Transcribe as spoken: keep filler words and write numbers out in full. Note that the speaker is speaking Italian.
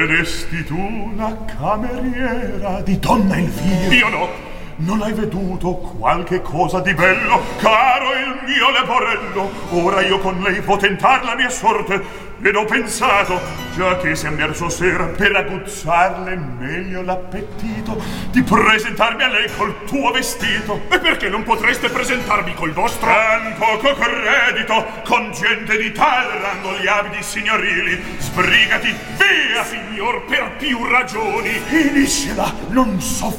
Ed esti tu la cameriera di donna Elvira? Io no. Non hai veduto qualche cosa di bello, caro il mio leporello? Ora io con lei può tentar la mia sorte, ed ho pensato, già che siam verso sera, per aguzzarle meglio l'appetito, di presentarmi a lei col tuo vestito. E perché non potreste presentarmi col vostro? Tan poco credito, con gente di tal rango gli abiti signorili. Sbrigati, via! Signor, per più ragioni. Finiscila, non so